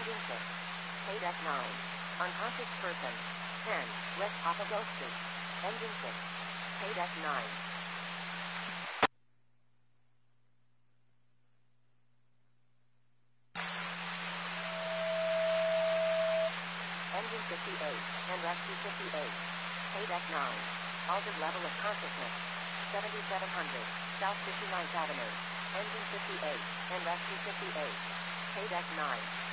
Engine 6. KDEC 9. Unconscious person. 10. West Papago Street. Engine 6. KDEC 9. Engine 58. And Rescue 58. KDEC 9. Altered level of consciousness. 7700. South 59th Avenue. Engine 58. And Rescue 58. KDEC 9.